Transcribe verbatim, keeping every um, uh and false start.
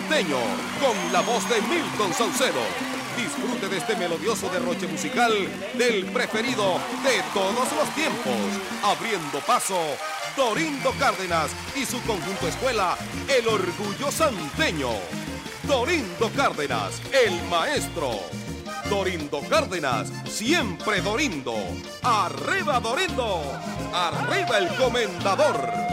Santeño, con la voz de Milton Saucedo. Disfrute de este melodioso derroche musical del preferido de todos los tiempos. Abriendo paso, Dorindo Cárdenas y su conjunto escuela, El Orgullo Santeño. Dorindo Cárdenas, el maestro. Dorindo Cárdenas, siempre Dorindo. ¡Arriba Dorindo! ¡Arriba el comendador!